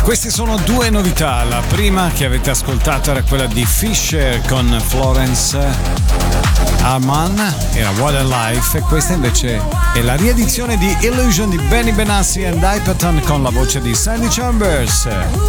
Queste sono due novità. La prima che avete ascoltato era quella di Fisher con Florence Arman, era What a Life, e questa invece è la riedizione di Illusion di Benny Benassi and Hyperton con la voce di Sandy Chambers.